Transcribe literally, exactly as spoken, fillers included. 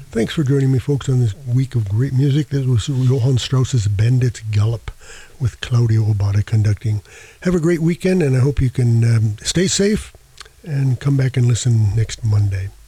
Thanks for joining me, folks, on this week of great music. This was Johann Strauss's Bandit's Gallop with Claudio Obata conducting. Have a great weekend, and I hope you can um, stay safe and come back and listen next Monday.